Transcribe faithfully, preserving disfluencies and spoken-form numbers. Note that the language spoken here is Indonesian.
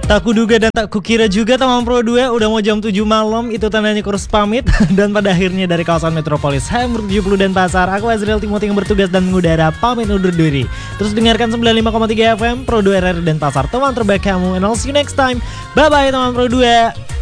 Tak kuduga dan tak kukira juga teman Pro dua udah mau jam tujuh malam, itu tandanya kurus pamit. Dan pada akhirnya dari kawasan Metropolis Hamburg tujuh puluh Denpasar, aku Azriel Timothy yang bertugas dan mengudara pamit undur diri. Terus dengarkan sembilan puluh lima koma tiga F M Pro dua R R Denpasar, teman terbaik kamu, and I'll see you next time. Bye bye teman Pro dua.